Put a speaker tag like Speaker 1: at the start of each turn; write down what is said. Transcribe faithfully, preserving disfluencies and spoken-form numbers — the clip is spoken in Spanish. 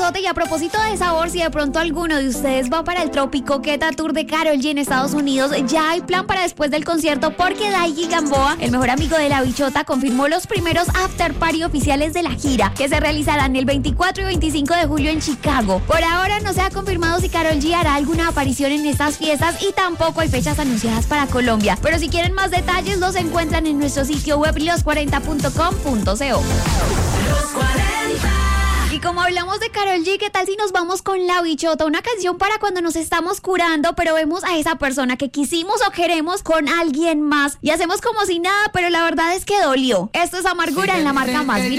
Speaker 1: sabrosote. Y a propósito de sabor, si de pronto alguno de ustedes va para el Tropicoqueta Tour de Karol G en Estados Unidos, ya hay plan para después del concierto, porque Daigi Gamboa, el mejor amigo de La Bichota, confirmó los primeros after party oficiales de la gira, que se realizarán el veinticuatro y veinticinco de julio en Chicago. Por ahora no se ha confirmado si Karol G hará alguna aparición en estas fiestas y tampoco hay fechas anunciadas para Colombia. Pero si quieren más detalles, los encuentran en nuestro sitio web los cuarenta punto com punto co.
Speaker 2: Los cuarenta.
Speaker 1: Y como hablamos de Karol G, ¿qué tal si nos vamos con La Bichota? Una canción para cuando nos estamos curando, pero vemos a esa persona que quisimos o queremos con alguien más y hacemos como si nada, pero la verdad es que dolió. Esto es Amargura en la marca Más.